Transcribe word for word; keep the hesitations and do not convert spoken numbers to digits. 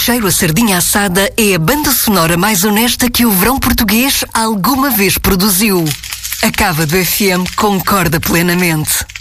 cheiro a sardinha assada é a banda sonora mais honesta que o verão português alguma vez produziu. A Cava do F M concorda plenamente.